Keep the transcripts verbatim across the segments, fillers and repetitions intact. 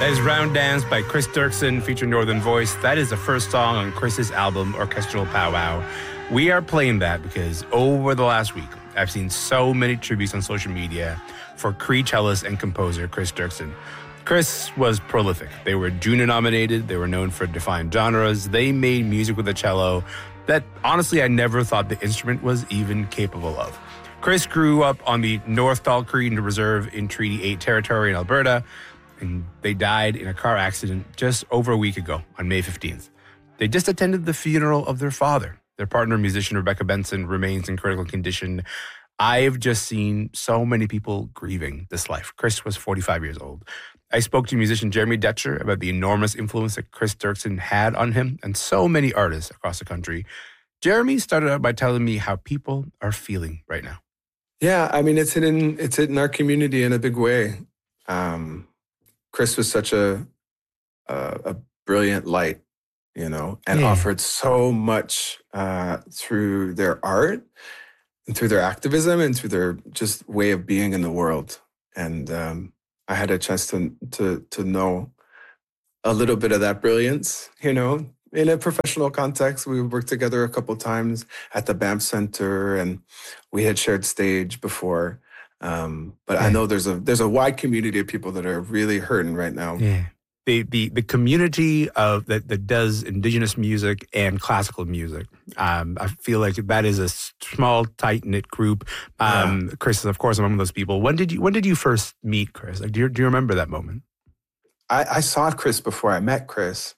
That is Round Dance by Chris Dirksen featuring Northern Voice. That is the first song on Chris's album, Orchestral Powwow. We are playing that because over the last week, I've seen so many tributes on social media for Cree cellist and composer Chris Dirksen. Chris was prolific. They were Juno nominated. They were known for defined genres. They made music with a cello that, honestly, I never thought the instrument was even capable of. Chris grew up on the North Dal Cree Reserve in Treaty eight territory in Alberta, and they died in a car accident just over a week ago on May fifteenth. They just attended the funeral of their father. Their partner, musician Rebecca Benson, remains in critical condition. I've just seen so many people grieving this life. Chris was forty-five years old. I spoke to musician Jeremy Detcher about the enormous influence that Chris Dirksen had on him and so many artists across the country. Jeremy started out by telling me how people are feeling right now. Yeah, I mean, it's in it's in our community in a big way. Um, Chris was such a, a a brilliant light, you know, and Yeah. offered so much uh, through their art and through their activism and through their just way of being in the world. And um, I had a chance to to to know a little bit of that brilliance, you know, in a professional context. We worked together a couple times at the Banff Center, and we had shared stage before. Um, but Yeah. I know there's a there's a wide community of people that are really hurting right now. Yeah. The, the the community of that, that does Indigenous music and classical music. Um, I feel like that is a small, tight-knit group. Um, Yeah. Chris is, of course, among those people. When did you when did you first meet Chris? Like, do you, do you remember that moment? I, I saw Chris before I met Chris.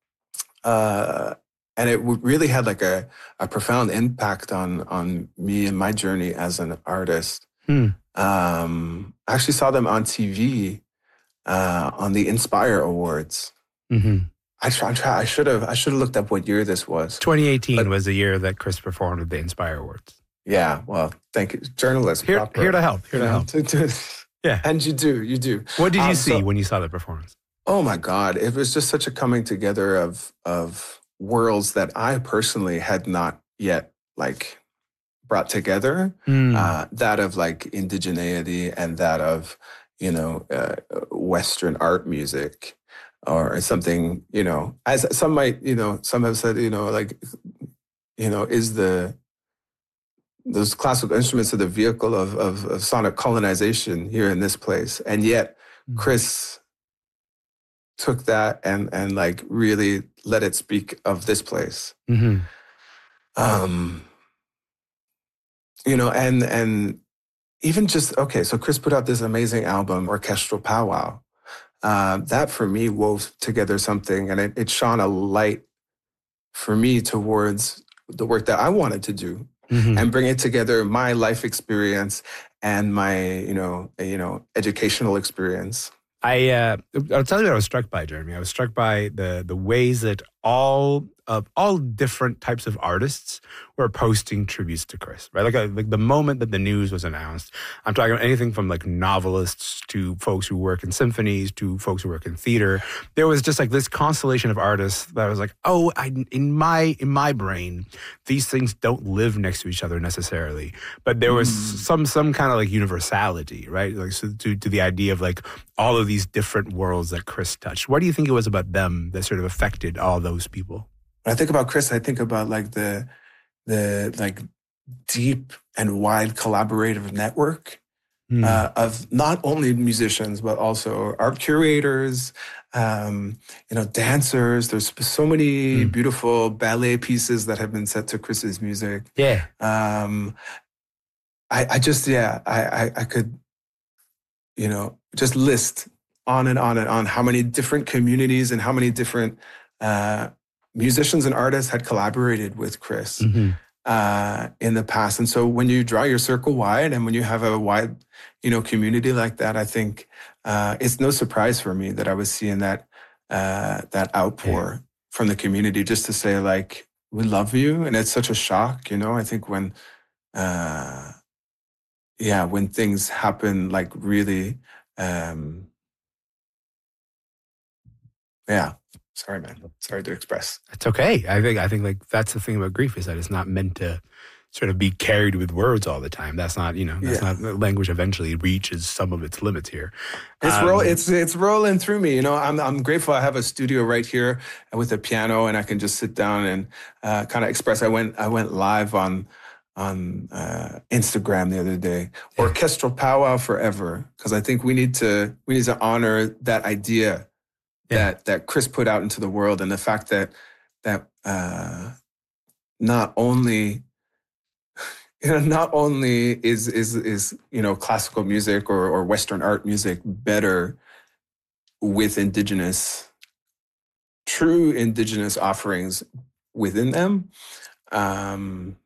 Uh, and it w- really had like a, a profound impact on on me and my journey as an artist. Hmm. Um, I actually saw them on T V uh, on the Inspire Awards. Mm-hmm. I try, I try, I should have I should have looked up what year this was. twenty eighteen But- was the year that Chris performed at the Inspire Awards. Yeah, well, thank you, journalist. Here, proper, here to help. Here you to know, help. to- to- Yeah. And you do, you do. What did you Um, see so- when you saw the performance? Oh my God. It was just such a coming together of of worlds that I personally had not yet like brought together. Mm. Uh, that of like indigeneity and that of, you know, uh, Western art music or something, you know, as some might, you know, some have said, you know, like, you know, is the those classical instruments are the vehicle of, of, of sonic colonization here in this place. And yet Mm. Chris took that and and like really let it speak of this place. Mm-hmm. Um, you know, and and even just okay, so Chris put out this amazing album, Orchestral Powwow. Uh, that for me wove together something, and it, it shone a light for me towards the work that I wanted to do, Mm-hmm. and bring it together my life experience and my you know you know educational experience. I uh, I'll tell you what I was struck by, Jeremy. I was struck by the the ways that all of all different types of artists were posting tributes to Chris. Right, like a, like the moment that the news was announced, I'm talking about anything from like novelists to folks who work in symphonies to folks who work in theater. There was just like this constellation of artists that was like, oh, I, in my in my brain, these things don't live next to each other necessarily, but there was Mm. some some kind of like universality, right? Like so to to the idea of like all of these different worlds that Chris touched. What do you think it was about them that sort of affected all those people? When I think about Chris, I think about like the the like deep and wide collaborative network Mm. uh, of not only musicians but also art curators, um, you know, dancers. There's so many Mm. beautiful ballet pieces that have been set to Chris's music. Yeah. Um, I, I just yeah, I, I I could, you know, just list on and on and on how many different communities and how many different uh, musicians and artists had collaborated with Chris Mm-hmm. uh, in the past. And so when you draw your circle wide and when you have a wide, you know, community like that, I think uh, it's no surprise for me that I was seeing that uh, that outpour from the community just to say like, we love you. And it's such a shock, you know, I think when, uh, yeah, when things happen like really, um, yeah. Sorry, man. Sorry to express. It's okay. I think I think like that's the thing about grief is that it's not meant to sort of be carried with words all the time. That's not, you know, that's yeah. not, language eventually reaches some of its limits here. It's um, roll, it's it's rolling through me. You know, I'm I'm grateful I have a studio right here with a piano, and I can just sit down and uh, kind of express. I went I went live on on uh, Instagram the other day. Yeah. Orchestral powwow forever, because I think we need to we need to honor that idea yeah. that that Chris put out into the world, and the fact that that uh, not only You know, not only is is is you know classical music or, or Western art music better with indigenous, true indigenous offerings within them, um,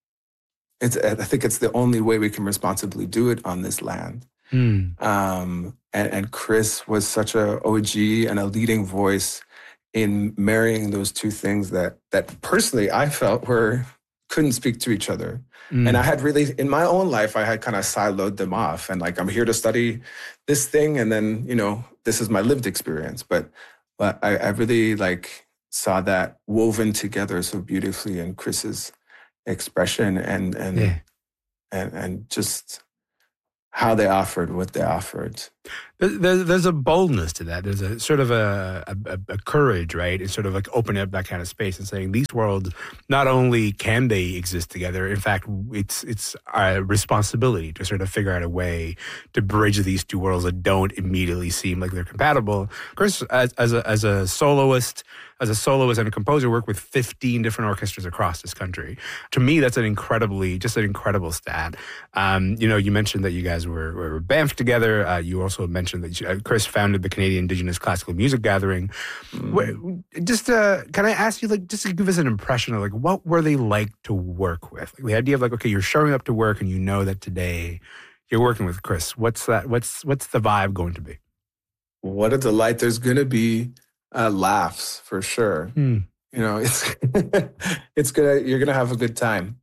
it's I think it's the only way we can responsibly do it on this land. Mm. Um, and, and Chris was such a O G and a leading voice in marrying those two things that that personally I felt were couldn't speak to each other. Mm. And I had really, in my own life, I had kind of siloed them off. And like, I'm here to study this thing. And then, you know, this is my lived experience. But but I, I really like saw that woven together so beautifully in Chris's expression and and yeah. and, and just how they offered what they offered. There's, there's a boldness to that. There's a sort of a, a, a courage, right? It's sort of like opening up that kind of space and saying these worlds, not only can they exist together, in fact, it's it's our responsibility to sort of figure out a way to bridge these two worlds that don't immediately seem like they're compatible. Chris, as, as, a, as a soloist, as a soloist and a composer, worked with fifteen different orchestras across this country. To me, that's an incredibly, just an incredible stat. Um, you know, you mentioned that you guys were, were Banff together. Uh, you also mentioned that you, uh, Chris founded the Canadian Indigenous Classical Music Gathering. Mm. Just uh, can I ask you, like, just to give us an impression of, like, what were they like to work with? Like, the idea of, like, okay, you're showing up to work and you know that today you're working with Chris. What's that? What's what's the vibe going to be? What a delight! There's going to be uh, laughs for sure. Mm. You know, it's it's gonna you're gonna have a good time.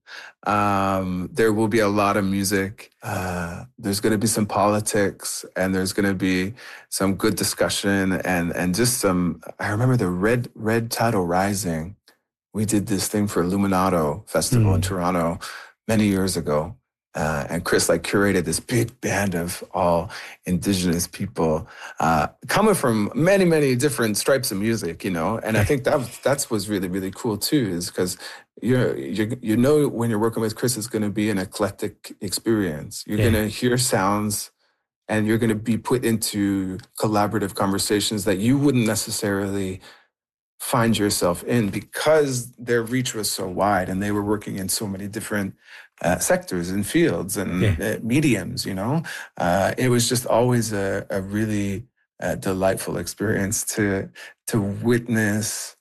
Um, there will be a lot of music. Uh, there's gonna be some politics, and there's gonna be some good discussion, and and just some. I remember the Red Red Tidal Rising. We did this thing for Illuminato Festival mm. in Toronto many years ago. Uh, and Chris like curated this big band of all indigenous people uh, coming from many, many different stripes of music, you know. And I think that that's was really, really cool too, is because you're, you you know when you're working with Chris, it's going to be an eclectic experience. You're yeah. going to hear sounds, and you're going to be put into collaborative conversations that you wouldn't necessarily find yourself in because their reach was so wide, and they were working in so many different Uh, sectors and fields and yeah. uh, mediums, you know. Uh, it was just always a, a really uh, delightful experience to to witness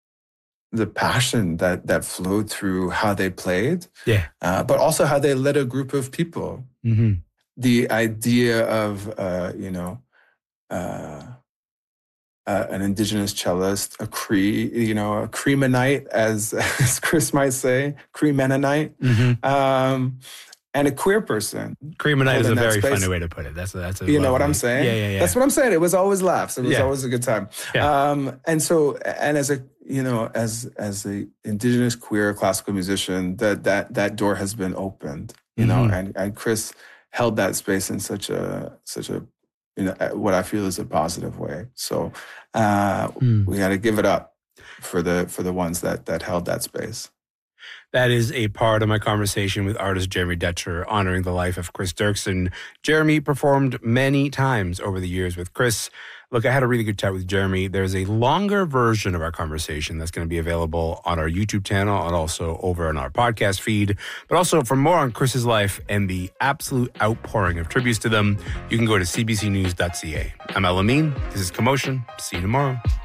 the passion that that flowed through how they played, yeah, uh, but also how they led a group of people. Mm-hmm. The idea of, uh, you know, uh, Uh, an indigenous cellist, a Cree, you know, a Cree Mennonite, as, as Chris might say, Cree Mennonite, mm-hmm. um, and a queer person. Cree Mennonite is a very space. funny way to put it. That's a, that's a you know what I'm saying? Yeah, yeah, yeah. That's what I'm saying. It was always laughs. It was yeah. always a good time. Yeah. Um, and so, and as a, you know, as as a indigenous queer classical musician, that that that door has been opened. You mm-hmm. know, and and Chris held that space in such a such a you know, what I feel is a positive way. So uh, mm. we got to give it up for the for the ones that that held that space. That is a part of my conversation with artist Jeremy Detcher, honoring the life of Chris Dirksen. Jeremy performed many times over the years with Chris. Look, I had a really good chat with Jeremy. There's a longer version of our conversation that's going to be available on our YouTube channel and also over on our podcast feed. But also, for more on Chris's life and the absolute outpouring of tributes to them, you can go to c b c news dot c a. I'm Al Amin. This is Commotion. See you tomorrow.